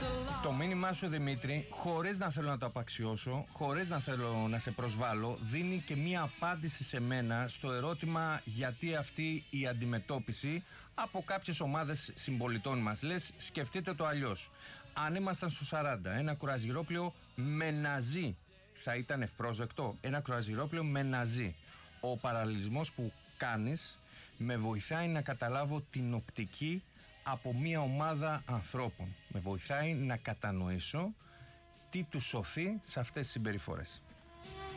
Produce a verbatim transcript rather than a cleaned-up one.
Το μήνυμά σου, Δημήτρη, χωρίς να θέλω να το απαξιώσω, χωρίς να θέλω να σε προσβάλλω, δίνει και μία απάντηση σε μένα στο ερώτημα γιατί αυτή η αντιμετώπιση από κάποιες ομάδες συμπολιτών μας. Λες, σκεφτείτε το αλλιώς. Αν ήμασταν στο σαράντα, ένα κρουαζιρόπλαιο με ναζί θα ήταν ευπρόσδεκτο? Ένα κρουαζιρόπλαιο με ναζί. Ο παραλληλισμός που κάνεις με βοηθάει να καταλάβω την οπτική από μια ομάδα ανθρώπων. Με βοηθάει να κατανοήσω τι τους σωθεί σε αυτές τις συμπεριφορές.